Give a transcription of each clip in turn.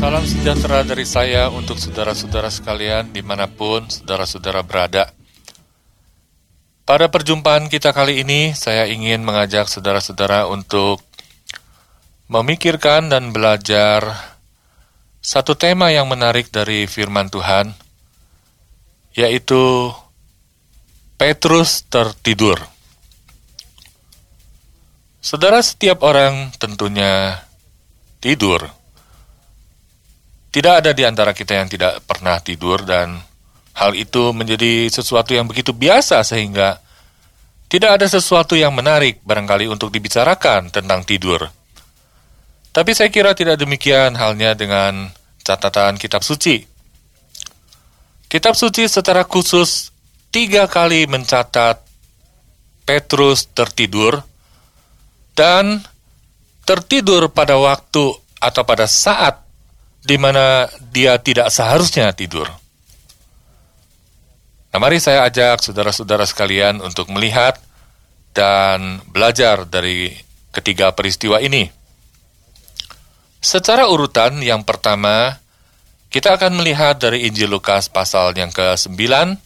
Salam sejahtera dari saya untuk saudara-saudara sekalian dimanapun saudara-saudara berada. Pada perjumpaan kita kali ini, saya ingin mengajak saudara-saudara untuk memikirkan dan belajar satu tema yang menarik dari firman Tuhan, yaitu Petrus tertidur. Saudara, setiap orang tentunya tidur. Tidak ada di antara kita yang tidak pernah tidur, dan hal itu menjadi sesuatu yang begitu biasa sehingga tidak ada sesuatu yang menarik barangkali untuk dibicarakan tentang tidur. Tapi saya kira tidak demikian halnya dengan catatan kitab suci. Kitab suci secara khusus 3 kali mencatat Petrus tertidur, dan tertidur pada waktu atau pada saat di mana dia tidak seharusnya tidur. Nah, mari saya ajak saudara-saudara sekalian untuk melihat dan belajar dari ketiga peristiwa ini. Secara urutan, yang pertama, kita akan melihat dari Injil Lukas pasal yang ke-9,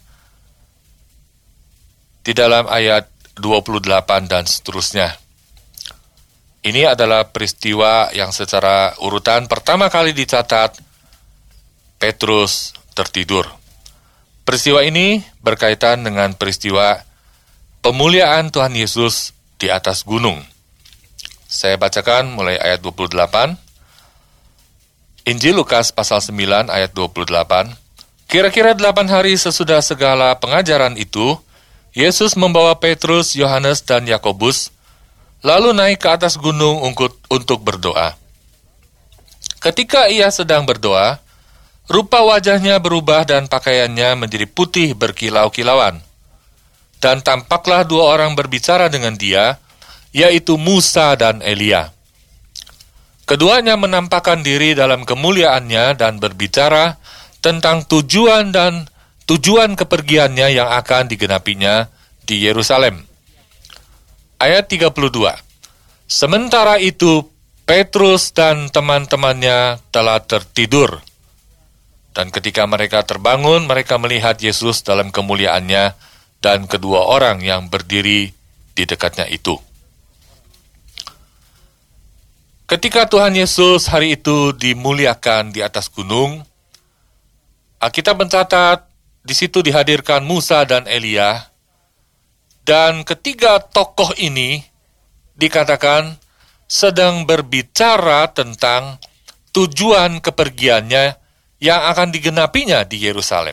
di dalam ayat 28 dan seterusnya. Ini adalah peristiwa yang secara urutan pertama kali dicatat Petrus tertidur. Peristiwa ini berkaitan dengan peristiwa pemuliaan Tuhan Yesus di atas gunung. Saya bacakan mulai ayat 28. Injil Lukas pasal 9 ayat 28. Kira-kira 8 hari sesudah segala pengajaran itu, Yesus membawa Petrus, Yohanes, dan Yakobus lalu naik ke atas gunung untuk berdoa. Ketika ia sedang berdoa, rupa wajahnya berubah dan pakaiannya menjadi putih berkilau-kilauan. Dan tampaklah 2 orang berbicara dengan dia, yaitu Musa dan Elia. Keduanya menampakkan diri dalam kemuliaannya dan berbicara tentang tujuan kepergiannya yang akan digenapinya di Yerusalem. Ayat 32. Sementara itu, Petrus dan teman-temannya telah tertidur. Dan ketika mereka terbangun, mereka melihat Yesus dalam kemuliaannya dan kedua orang yang berdiri di dekatnya itu. Ketika Tuhan Yesus hari itu dimuliakan di atas gunung, Alkitab mencatat di situ dihadirkan Musa dan Elia. Dan ketiga tokoh ini dikatakan sedang berbicara tentang tujuan kepergiannya yang akan digenapinya di Yerusalem.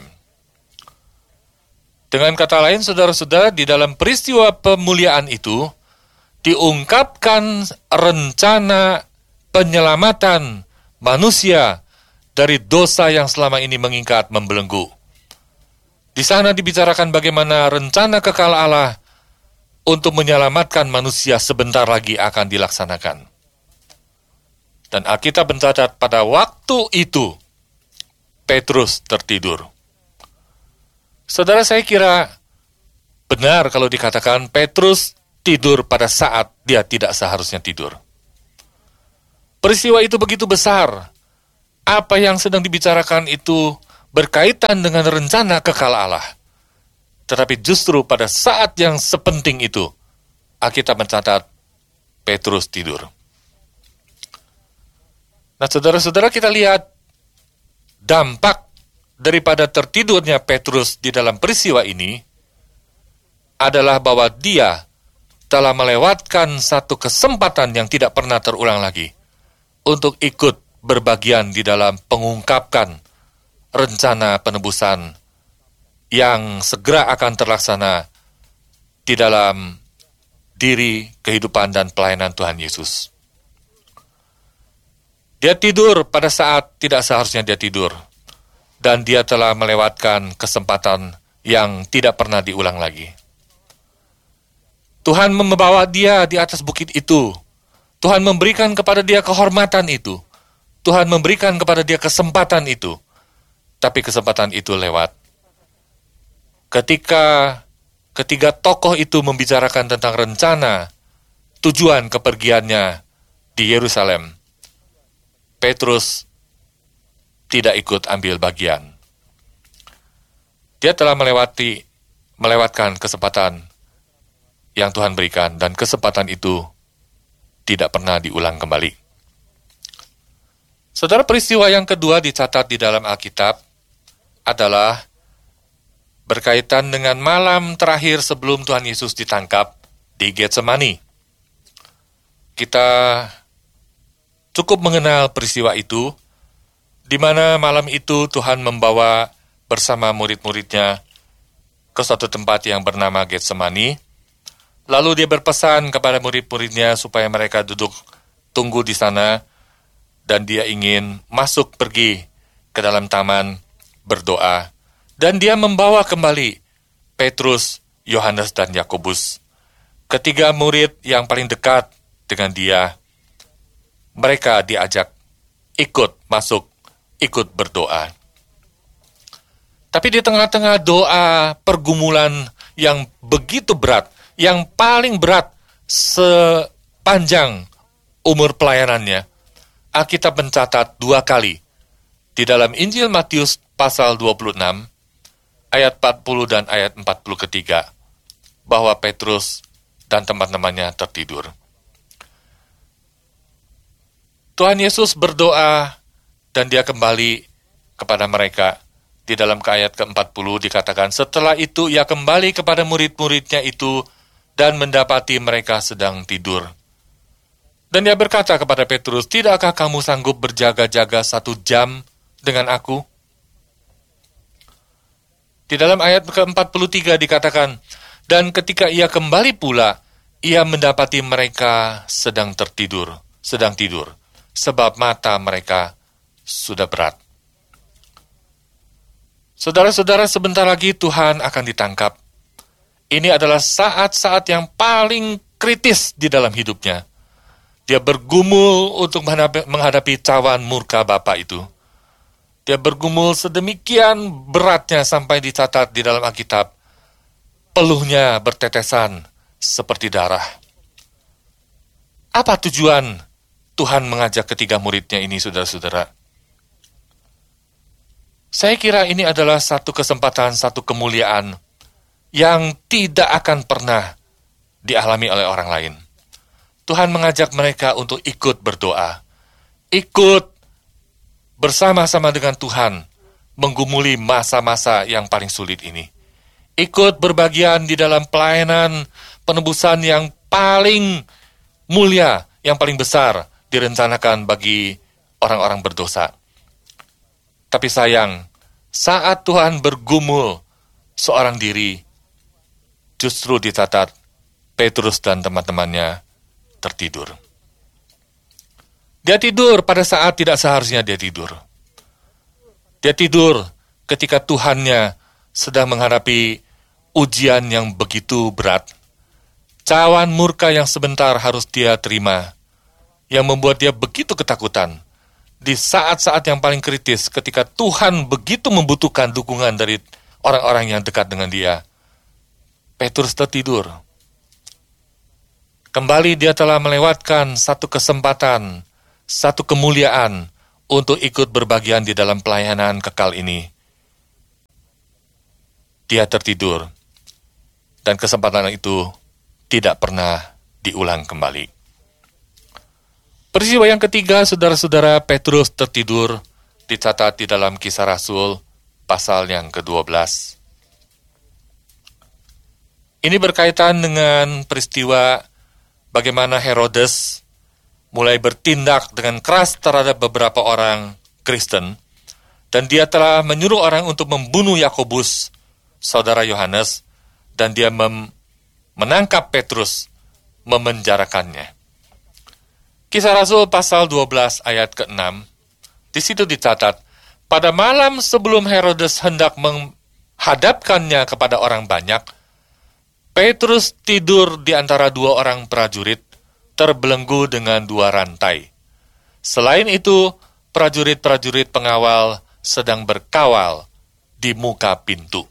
Dengan kata lain, saudara-saudara, di dalam peristiwa pemuliaan itu diungkapkan rencana penyelamatan manusia dari dosa yang selama ini mengikat membelenggu. Di sana dibicarakan bagaimana rencana kekal Allah untuk menyelamatkan manusia sebentar lagi akan dilaksanakan. Dan Alkitab mencatat pada waktu itu, Petrus tertidur. Saudara, saya kira benar kalau dikatakan Petrus tidur pada saat dia tidak seharusnya tidur. Peristiwa itu begitu besar. Apa yang sedang dibicarakan itu berkaitan dengan rencana kekal Allah. Tetapi justru pada saat yang sepenting itu, Alkitab mencatat Petrus tidur. Nah, saudara-saudara, kita lihat dampak daripada tertidurnya Petrus di dalam peristiwa ini adalah bahwa dia telah melewatkan satu kesempatan yang tidak pernah terulang lagi untuk ikut berbagian di dalam pengungkapkan rencana penebusan yang segera akan terlaksana di dalam diri, kehidupan, dan pelayanan Tuhan Yesus. Dia tidur pada saat tidak seharusnya dia tidur, dan dia telah melewatkan kesempatan yang tidak pernah diulang lagi. Tuhan membawa dia di atas bukit itu. Tuhan memberikan kepada dia kehormatan itu. Tuhan memberikan kepada dia kesempatan itu. Tapi kesempatan itu lewat. Ketika ketiga tokoh itu membicarakan tentang rencana tujuan kepergiannya di Yerusalem, Petrus tidak ikut ambil bagian. Dia telah melewatkan kesempatan yang Tuhan berikan, dan kesempatan itu tidak pernah diulang kembali. Saudara, peristiwa yang kedua dicatat di dalam Alkitab adalah berkaitan dengan malam terakhir sebelum Tuhan Yesus ditangkap di Getsemani. Kita cukup mengenal peristiwa itu, di mana malam itu Tuhan membawa bersama murid-muridnya ke suatu tempat yang bernama Getsemani. Lalu dia berpesan kepada murid-muridnya supaya mereka duduk tunggu di sana, dan dia ingin masuk pergi ke dalam taman berdoa. Dan dia membawa kembali Petrus, Yohanes, dan Yakobus, ketiga murid yang paling dekat dengan dia. Mereka diajak ikut masuk, ikut berdoa. Tapi di tengah-tengah doa pergumulan yang begitu berat, yang paling berat sepanjang umur pelayanannya, Alkitab mencatat 2 kali di dalam Injil Matius pasal 26, ayat 40 dan ayat 43, bahwa Petrus dan teman-temannya tertidur. Tuhan Yesus berdoa dan dia kembali kepada mereka. Di dalam ayat ke-40 dikatakan, setelah itu ia kembali kepada murid-muridnya itu dan mendapati mereka sedang tidur. Dan dia berkata kepada Petrus, tidakkah kamu sanggup berjaga-jaga 1 jam dengan aku? Di dalam ayat ke-43 dikatakan, dan ketika ia kembali pula, ia mendapati mereka sedang tidur, sebab mata mereka sudah berat. Saudara-saudara, sebentar lagi Tuhan akan ditangkap. Ini adalah saat-saat yang paling kritis di dalam hidupnya. Dia bergumul untuk menghadapi cawan murka Bapa itu. Dia bergumul sedemikian beratnya sampai dicatat di dalam Alkitab, peluhnya bertetesan seperti darah. Apa tujuan Tuhan mengajak ketiga muridnya ini, saudara-saudara? Saya kira ini adalah satu kesempatan, satu kemuliaan yang tidak akan pernah dialami oleh orang lain. Tuhan mengajak mereka untuk ikut berdoa, ikut bersama-sama dengan Tuhan menggumuli masa-masa yang paling sulit ini. Ikut berbagian di dalam pelayanan penebusan yang paling mulia, yang paling besar direncanakan bagi orang-orang berdosa. Tapi sayang, saat Tuhan bergumul seorang diri, justru dicatat Petrus dan teman-temannya tertidur. Dia tidur pada saat tidak seharusnya dia tidur. Dia tidur ketika Tuhannya sedang menghadapi ujian yang begitu berat. Cawan murka yang sebentar harus dia terima, yang membuat dia begitu ketakutan. Di saat-saat yang paling kritis, ketika Tuhan begitu membutuhkan dukungan dari orang-orang yang dekat dengan dia, Petrus tertidur. Kembali dia telah melewatkan satu kesempatan, satu kemuliaan untuk ikut berbagian di dalam pelayanan kekal ini. Dia tertidur, dan kesempatan itu tidak pernah diulang kembali. Peristiwa yang ketiga, saudara-saudara, Petrus tertidur, dicatat di dalam Kisah Rasul pasal yang ke-12. Ini berkaitan dengan peristiwa bagaimana Herodes mulai bertindak dengan keras terhadap beberapa orang Kristen, dan dia telah menyuruh orang untuk membunuh Yakobus, saudara Yohanes, dan dia menangkap Petrus, memenjarakannya. Kisah Rasul pasal 12 ayat ke-6, di situ dicatat, pada malam sebelum Herodes hendak menghadapkannya kepada orang banyak, Petrus tidur di antara 2 orang prajurit, terbelenggu dengan 2 rantai. Selain itu, prajurit-prajurit pengawal sedang berkawal di muka pintu.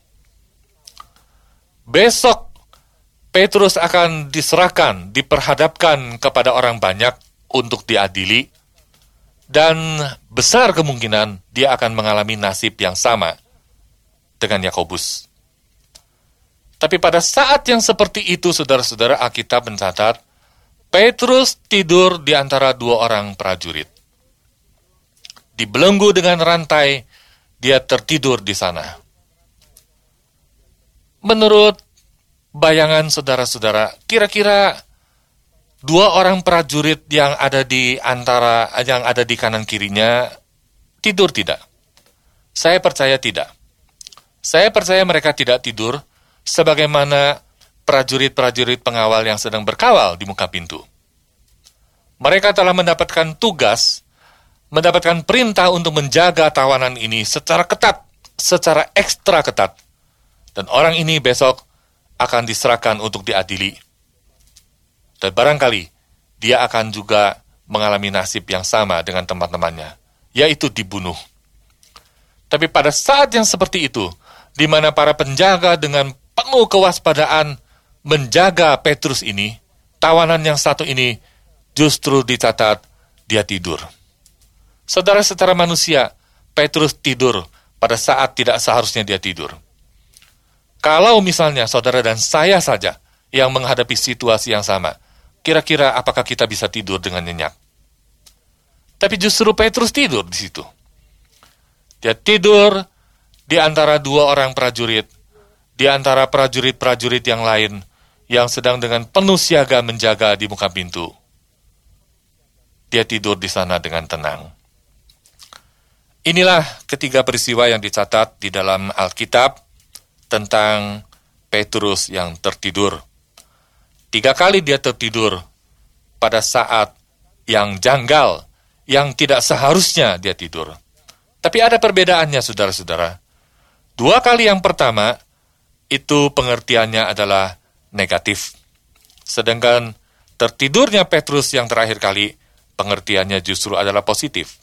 Besok, Petrus akan diserahkan, diperhadapkan kepada orang banyak untuk diadili, Dan besar kemungkinan dia akan mengalami nasib yang sama dengan Yakobus. Tapi pada saat yang seperti itu, saudara-saudara, Alkitab mencatat, Petrus tidur di antara dua orang prajurit. Dibelenggu dengan rantai, dia tertidur di sana. Menurut bayangan saudara-saudara, kira-kira dua orang prajurit yang ada di kanan kirinya tidur tidak? Saya percaya tidak. Saya percaya mereka tidak tidur sebagaimana prajurit-prajurit pengawal yang sedang berkawal di muka pintu. Mereka telah mendapatkan tugas, mendapatkan perintah untuk menjaga tawanan ini secara ketat, secara ekstra ketat. Dan orang ini besok akan diserahkan untuk diadili. Dan barangkali dia akan juga mengalami nasib yang sama dengan teman-temannya, yaitu dibunuh. Tapi pada saat yang seperti itu, di mana para penjaga dengan penuh kewaspadaan menjaga Petrus ini, tawanan yang satu ini justru dicatat dia tidur. Saudara, secara manusia, Petrus tidur pada saat tidak seharusnya dia tidur. Kalau misalnya saudara dan saya saja yang menghadapi situasi yang sama, kira-kira apakah kita bisa tidur dengan nyenyak? Tapi justru Petrus tidur di situ. Dia tidur di antara dua orang prajurit, di antara prajurit-prajurit yang lain yang sedang dengan penuh siaga menjaga di muka pintu. Dia tidur di sana dengan tenang. Inilah ketiga peristiwa yang dicatat di dalam Alkitab tentang Petrus yang tertidur. 3 kali dia tertidur pada saat yang janggal, yang tidak seharusnya dia tidur. Tapi ada perbedaannya, saudara-saudara. 2 kali yang pertama, itu pengertiannya adalah negatif. Sedangkan tertidurnya Petrus yang terakhir kali, pengertiannya justru adalah positif.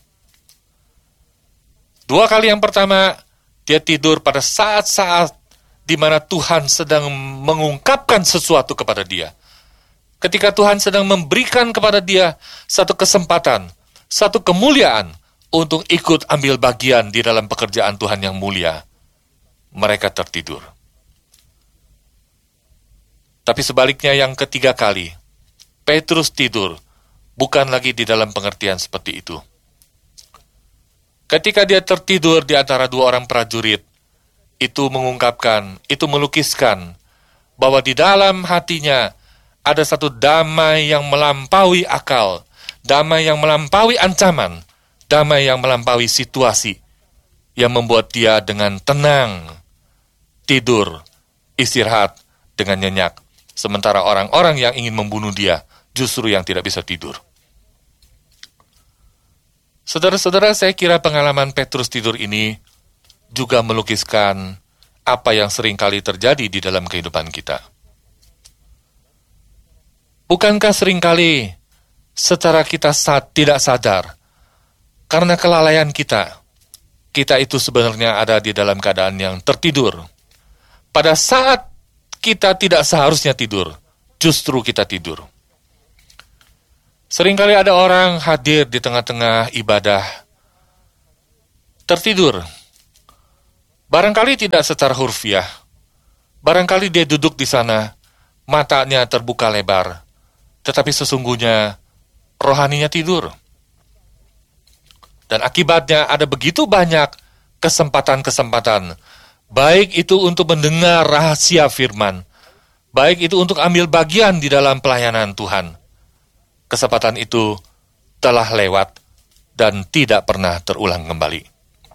2 kali yang pertama, dia tidur pada saat-saat di mana Tuhan sedang mengungkapkan sesuatu kepada dia. Ketika Tuhan sedang memberikan kepada dia satu kesempatan, satu kemuliaan untuk ikut ambil bagian di dalam pekerjaan Tuhan yang mulia, mereka tertidur. Tapi sebaliknya yang ketiga kali, Petrus tidur, bukan lagi di dalam pengertian seperti itu. Ketika dia tertidur di antara dua orang prajurit, itu mengungkapkan, itu melukiskan, bahwa di dalam hatinya ada satu damai yang melampaui akal, damai yang melampaui ancaman, damai yang melampaui situasi, yang membuat dia dengan tenang, tidur, istirahat dengan nyenyak. Sementara orang-orang yang ingin membunuh dia, justru yang tidak bisa tidur. Saudara-saudara, saya kira pengalaman Petrus tidur ini juga melukiskan apa yang seringkali terjadi di dalam kehidupan kita. Bukankah seringkali secara kita tidak sadar, karena kelalaian kita itu sebenarnya ada di dalam keadaan yang tertidur. Pada saat kita tidak seharusnya tidur, justru kita tidur. Seringkali ada orang hadir di tengah-tengah ibadah, tertidur. Barangkali tidak secara hurfiah, barangkali dia duduk di sana, matanya terbuka lebar, tetapi sesungguhnya rohaninya tidur. Dan akibatnya ada begitu banyak kesempatan-kesempatan, baik itu untuk mendengar rahasia firman, baik itu untuk ambil bagian di dalam pelayanan Tuhan. Kesempatan itu telah lewat dan tidak pernah terulang kembali.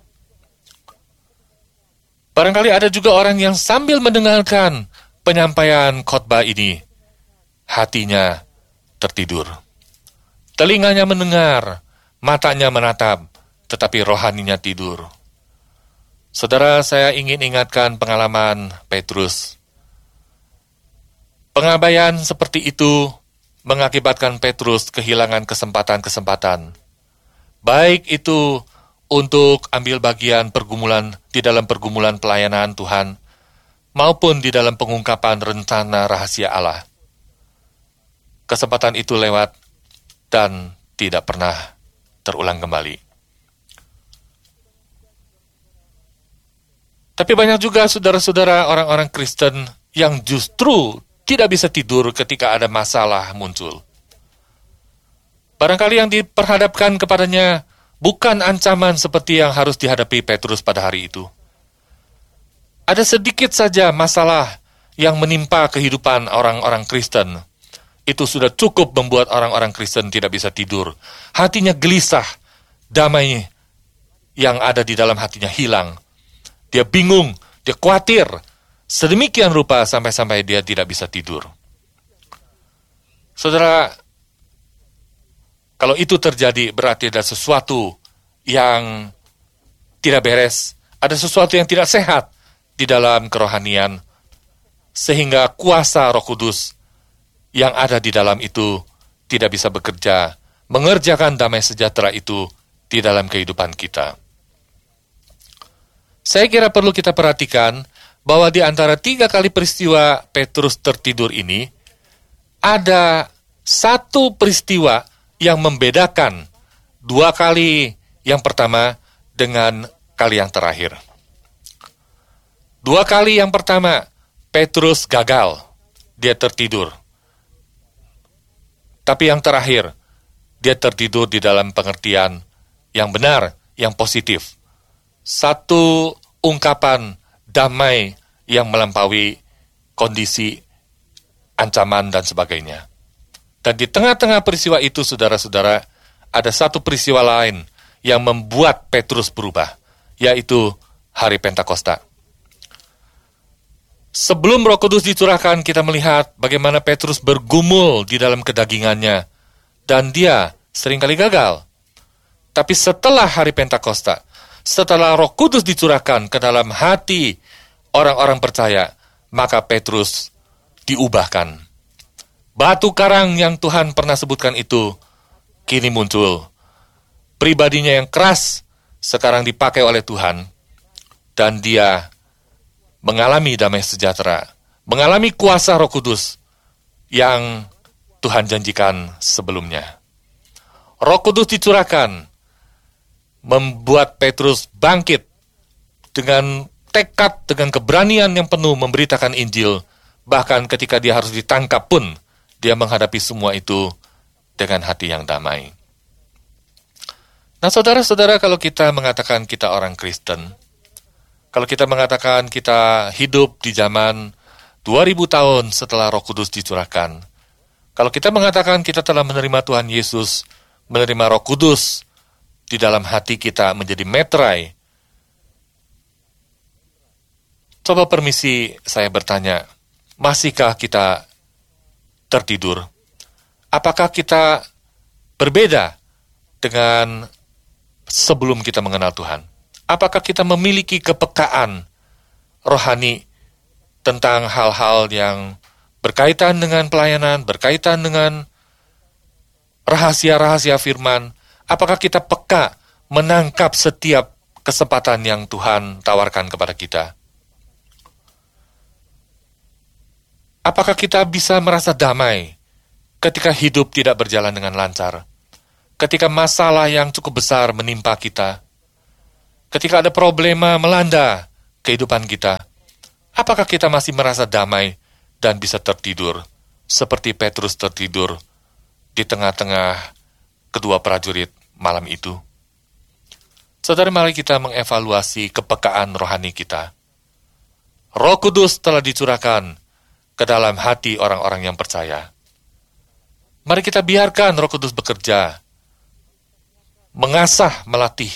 Barangkali ada juga orang yang sambil mendengarkan penyampaian khotbah ini, hatinya tertidur. Telinganya mendengar, matanya menatap, tetapi rohaninya tidur. Saudara, saya ingin ingatkan pengalaman Petrus. Pengabaian seperti itu mengakibatkan Petrus kehilangan kesempatan-kesempatan. Baik itu untuk ambil bagian di dalam pergumulan pelayanan Tuhan, maupun di dalam pengungkapan rencana rahasia Allah. Kesempatan itu lewat dan tidak pernah terulang kembali. Tapi banyak juga saudara-saudara orang-orang Kristen yang justru tidak bisa tidur ketika ada masalah muncul. Barangkali yang diperhadapkan kepadanya bukan ancaman seperti yang harus dihadapi Petrus pada hari itu. Ada sedikit saja masalah yang menimpa kehidupan orang-orang Kristen. Itu sudah cukup membuat orang-orang Kristen tidak bisa tidur. Hatinya gelisah, damai yang ada di dalam hatinya hilang. Dia bingung, dia khawatir. Sedemikian rupa sampai-sampai dia tidak bisa tidur. Saudara, kalau itu terjadi berarti ada sesuatu yang tidak beres, ada sesuatu yang tidak sehat di dalam kerohanian, sehingga kuasa Roh Kudus yang ada di dalam itu tidak bisa bekerja, mengerjakan damai sejahtera itu di dalam kehidupan kita. Saya kira perlu kita perhatikan bahwa di antara 3 kali peristiwa Petrus tertidur ini, ada satu peristiwa yang membedakan 2 kali yang pertama dengan kali yang terakhir. 2 kali yang pertama, Petrus gagal, dia tertidur. Tapi yang terakhir, dia tertidur di dalam pengertian yang benar, yang positif. Satu ungkapan damai yang melampaui kondisi ancaman dan sebagainya. Dan di tengah-tengah peristiwa itu, saudara-saudara, ada satu peristiwa lain yang membuat Petrus berubah, yaitu hari Pentakosta. Sebelum Roh Kudus dicurahkan, kita melihat bagaimana Petrus bergumul di dalam kedagingannya, dan dia seringkali gagal. Tapi setelah hari Pentakosta, setelah Roh Kudus dicurahkan ke dalam hati orang-orang percaya, maka Petrus diubahkan. Batu karang yang Tuhan pernah sebutkan itu kini muncul. Pribadinya yang keras sekarang dipakai oleh Tuhan, dan dia mengalami damai sejahtera, mengalami kuasa Roh Kudus yang Tuhan janjikan sebelumnya. Roh Kudus dicurahkan, membuat Petrus bangkit dengan tekad, dengan keberanian yang penuh memberitakan Injil. Bahkan ketika dia harus ditangkap pun, dia menghadapi semua itu dengan hati yang damai. Nah, saudara-saudara, kalau kita mengatakan kita orang Kristen, kalau kita mengatakan kita hidup di zaman 2000 tahun setelah Roh Kudus dicurahkan, kalau kita mengatakan kita telah menerima Tuhan Yesus, menerima Roh Kudus di dalam hati kita menjadi meterai, coba permisi saya bertanya, masihkah kita tertidur? Apakah kita berbeda dengan sebelum kita mengenal Tuhan? Apakah kita memiliki kepekaan rohani tentang hal-hal yang berkaitan dengan pelayanan, berkaitan dengan rahasia-rahasia firman? Apakah kita peka menangkap setiap kesempatan yang Tuhan tawarkan kepada kita? Apakah kita bisa merasa damai ketika hidup tidak berjalan dengan lancar? Ketika masalah yang cukup besar menimpa kita? Ketika ada problema melanda kehidupan kita? Apakah kita masih merasa damai dan bisa tertidur seperti Petrus tertidur di tengah-tengah kedua prajurit malam itu? Saudara, mari kita mengevaluasi kepekaan rohani kita. Roh Kudus telah dicurahkan ke dalam hati orang-orang yang percaya. Mari kita biarkan Roh Kudus bekerja, mengasah, melatih,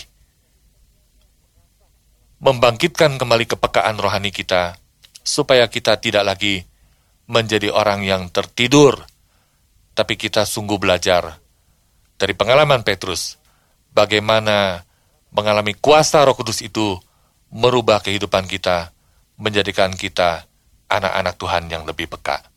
membangkitkan kembali kepekaan rohani kita, supaya kita tidak lagi menjadi orang yang tertidur, tapi kita sungguh belajar dari pengalaman Petrus, bagaimana mengalami kuasa Roh Kudus itu merubah kehidupan kita, menjadikan kita anak-anak Tuhan yang lebih peka.